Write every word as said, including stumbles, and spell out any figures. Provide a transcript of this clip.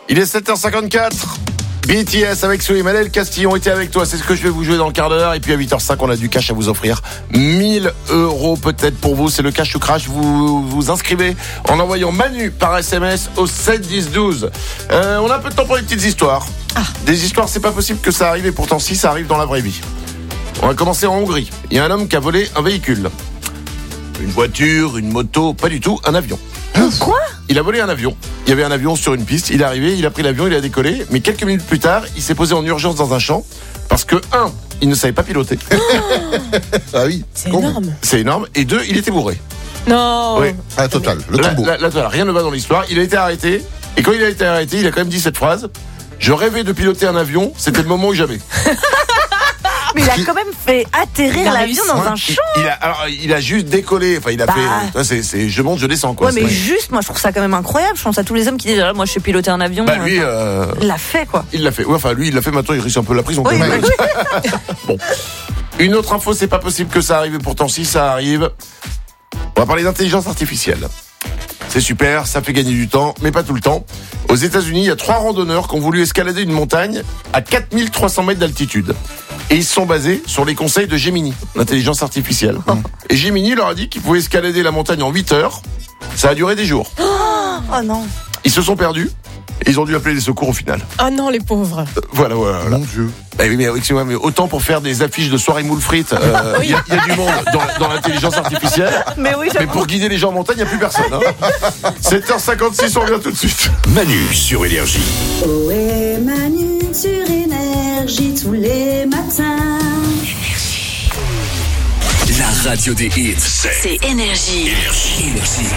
Il est sept heures cinquante-quatre. B T S avec Souli, Manel Castillon était avec toi, c'est ce que je vais vous jouer dans le quart d'heure. Et puis à huit heures cinq, on a du cash à vous offrir, mille euros peut-être pour vous, c'est le cash to crash. Vous vous inscrivez en envoyant Manu par S M S au sept dix douze. euh, On a un peu de temps pour les petites histoires. ah. Des histoires, c'est pas possible que ça arrive, et pourtant si, ça arrive dans la vraie vie. On va commencer en Hongrie. Il y a un homme qui a volé un véhicule. Une voiture, une moto, pas du tout, un avion. Quoi ? Il a volé un avion. Il y avait un avion sur une piste. Il est arrivé, il a pris l'avion, il a décollé. Mais quelques minutes plus tard, il s'est posé en urgence dans un champ. Parce que, un, il ne savait pas piloter. Ah oui. C'est Con. énorme. C'est énorme. Et deux, il était bourré. Non. Oui. Ah, total, le Là, combo. là, là, voilà, rien ne va dans l'histoire. Il a été arrêté. Et quand il a été arrêté, il a quand même dit cette phrase. Je rêvais de piloter un avion. C'était le moment ou jamais. Mais il a quand même fait atterrir Il a l'avion réussi. dans un Il, champ. il a, alors, il a juste décollé. Enfin, il a Bah. fait. tu vois, C'est, c'est, je monte, je descends, quoi. Ouais, mais C'est- juste, moi je trouve ça quand même incroyable. Je pense à tous les hommes qui disent ah, moi je sais piloter un avion. Bah, lui, Enfin, euh, il l'a fait quoi. il l'a fait. Ouais, enfin, lui, il l'a fait. Maintenant, il risque un peu la prison. Oui, quand même. oui. Bon. Une autre info, c'est pas possible que ça arrive, et pourtant si ça arrive. On va parler d'intelligence artificielle. C'est super, ça fait gagner du temps, mais pas tout le temps. Aux États-Unis, il y a trois randonneurs qui ont voulu escalader une montagne à quatre mille trois cents mètres d'altitude. Et ils se sont basés sur les conseils de Gemini, l'intelligence artificielle. Et Gemini leur a dit qu'ils pouvaient escalader la montagne en huit heures. Ça a duré des jours. Oh non. Ils se sont perdus et ils ont dû appeler les secours au final. Oh non, les pauvres. Euh, Voilà, voilà. voilà. Mon Dieu. Bah oui, mais, excusez-moi, mais autant pour faire des affiches de soirée moules frites, euh, il y, a- il y a du monde dans, dans l'intelligence artificielle. Mais oui, Mais j'avoue. pour guider les gens en montagne, il n'y a plus personne. Hein. sept heures cinquante-six, on revient tout de suite. Manu sur Énergie. Ohé Manu sur Énergie tous les matins. La radio des hits, c'est C'est Énergie. Énergie. Énergie.